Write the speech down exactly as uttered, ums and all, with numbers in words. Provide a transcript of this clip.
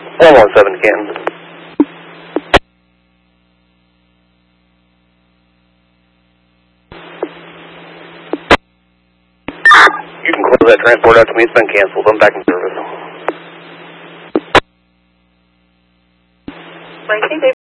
one one seven Canton. You can close that transport out to me. It's been canceled. I'm back in service. I think they